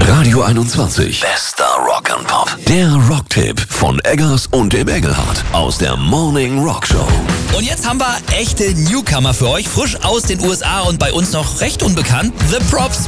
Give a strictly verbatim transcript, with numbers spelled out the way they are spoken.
Radio einundzwanzig. Bester Rock and Pop. Der Rocktipp von Eggers und dem Engelhardt aus der Morning Rock Show. Und jetzt haben wir echte Newcomer für euch, frisch aus den U S A und bei uns noch recht unbekannt. The Props